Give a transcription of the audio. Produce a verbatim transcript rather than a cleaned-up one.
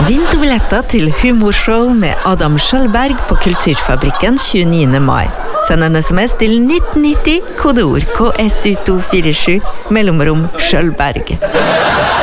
Vinterbilletter til humorshow med Adam Schjølberg på Kulturfabrikken tjueniende mai. Send en sms til nitten nitti, kodeord K S U to fire sju, mellomrom Schjølberg.